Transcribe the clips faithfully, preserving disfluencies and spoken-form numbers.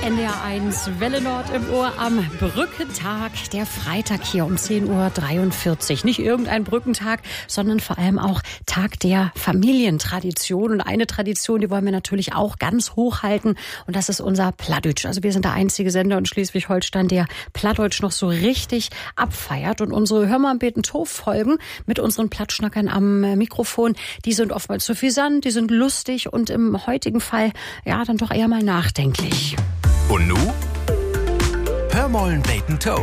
N D R eins Welle Nord im Ohr am Brückentag, der Freitag hier um zehn Uhr dreiundvierzig. Nicht irgendein Brückentag, sondern vor allem auch Tag der Familientradition. Und eine Tradition, die wollen wir natürlich auch ganz hochhalten. Und das ist unser Plattdeutsch. Also wir sind der einzige Sender in Schleswig-Holstein, der Plattdeutsch noch so richtig abfeiert. Und unsere Hör mal am beten Tof-Folgen mit unseren Plattschnackern am Mikrofon, die sind oftmals suffisant, die sind lustig und im heutigen Fall, ja, dann doch eher mal nachdenklich. Und nu? Hör mollen beten Toe.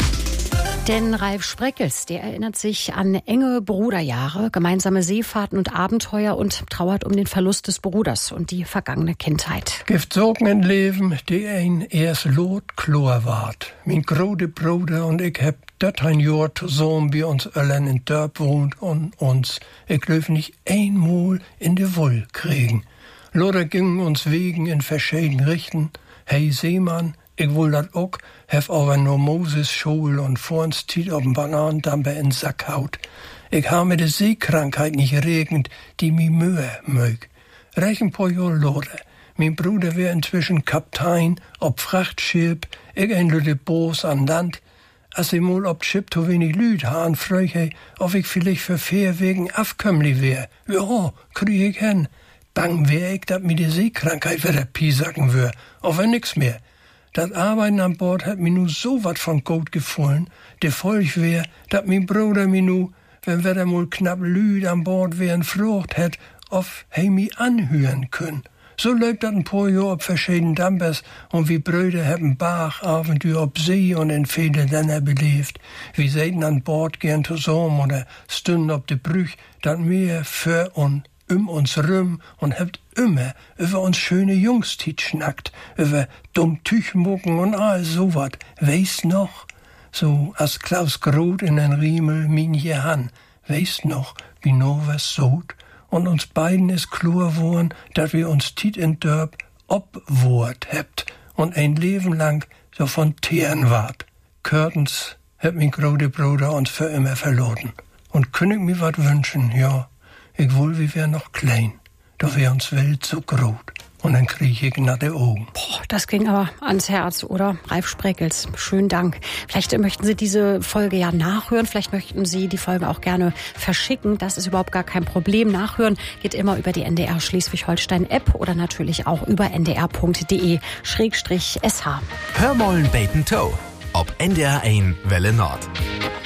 Denn Ralf Spreckels, der erinnert sich an enge Bruderjahre, gemeinsame Seefahrten und Abenteuer und trauert um den Verlust des Bruders und die vergangene Kindheit. Gibt Sorgen in Leben, die ein erst lot klar ward. Mein große Bruder und ich heb dat ein Jahr zusammen bei uns allen in Dörp wohnt und uns, ich löf nicht einmal in de Woll kriegen. Loder gingen uns Wegen in verschiedenen Richten. Hey Seemann, ich will dat ook, hef aber nur Moses Schul und vor uns tiet ob'n Bananendamper in Sack haut. Ich ha mir de Seekrankheit nicht regend, die mi Mühe mög. Reich ein paar Jahr Loder. Mein Bruder wär inzwischen Kaptein, ob Frachtschiff, ich ein lüde Boos an Land. Als ich mal ob Schiff to wenig Lüd haan, fröch ich, ob ich vielleicht für vier wegen afkömmli wär. Ja, krieg ich hin. Bang wär ich, dat mir die Seekrankheit wieder piesacken wär, auf nix mehr. Das Arbeiten an Bord hat mir nu so wat von Gott gefallen, de Folg wär, dat mein Bruder mir nu, wenn wir da mal knapp Lüd an Bord wären, frucht hätt, auf he mi anhören können. So läuft dat ein paar Jahr ob verschiedenen Dampers und wie Brüder haben Bachabenteuer ob See und in viele Länder belebt. Wir seiten an Bord gern zusammen oder stünden ob de Brüch, dat mir für und um uns rum und habt immer über uns schöne Jungstiet schnackt, über dumm Tüchmucken und all so wat. Weißt noch? So als Klaus Groth in den Riemel min je han. Weißt noch, wie no was sot? Und uns beiden ist klar worn, dat wir uns tiet in Dörp obwort hebt und ein Leben lang so von Teeren wart. Körtens heb mein große Bruder uns für immer verloren. Und könnt ich mir wat wünschen, ja. Ich wohl, wir wär noch klein, doch wär uns Welt so groß. Und dann krieg ich nach den Augen. Boah, das ging aber ans Herz, oder? Ralf Spreckels, schönen Dank. Vielleicht möchten Sie diese Folge ja nachhören, vielleicht möchten Sie die Folge auch gerne verschicken. Das ist überhaupt gar kein Problem. Nachhören geht immer über die N D R Schleswig-Holstein-App oder natürlich auch über n d r punkt d e schrägstrich s h. Hör mollen beten Toe. Ob N D R eins Welle Nord.